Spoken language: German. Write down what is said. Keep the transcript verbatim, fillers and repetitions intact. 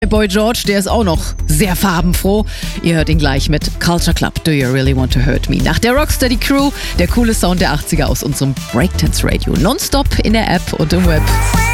Boy George, der ist auch noch sehr farbenfroh. Ihr hört ihn gleich mit Culture Club, Do You Really Want to Hurt Me? Nach der Rocksteady Crew, der coole Sound der achtziger aus unserem Breakdance Radio. Nonstop in der App und im Web.